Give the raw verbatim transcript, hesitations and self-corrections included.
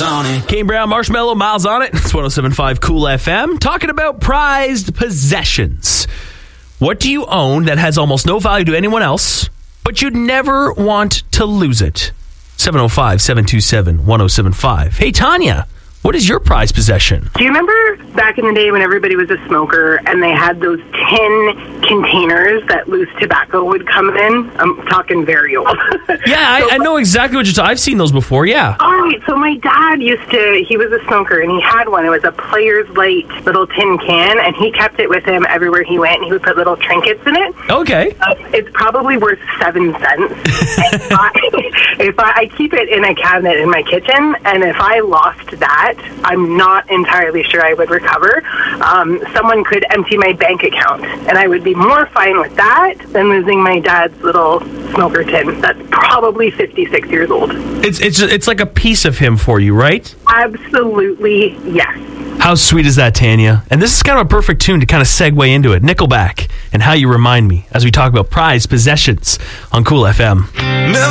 Miles on it. Kane Brown, Marshmallow, Miles on it. It's one oh seven point five Cool F M. Talking about prized possessions. What do you own that has almost no value to anyone else, but you'd never want to lose it? seven oh five, seven two seven, one oh seven five. Hey, Tanya, what is your prized possession? Do you remember back in the day when everybody was a smoker and they had those tin containers that loose tobacco would come in? I'm talking very old. Yeah, so, I, I know exactly what you're talking. I've seen those before, yeah. All right, so my dad used to, he was a smoker and he had one. It was a Player's Light little tin can, and he kept it with him everywhere he went, and he would put little trinkets in it. Okay. Uh, it's probably worth seven cents. if I, if I, I keep it in a cabinet in my kitchen, and if I lost that, I'm not entirely sure I would recover. Um, someone could empty my bank account, and I would be more fine with that than losing my dad's little smoker tin. That's probably fifty-six years old. It's it's it's like a piece of him for you, right? Absolutely, yes. How sweet is that, Tanya? And this is kind of a perfect tune to kind of segue into it. Nickelback and How You Remind Me as we talk about prized possessions on Cool F M. Never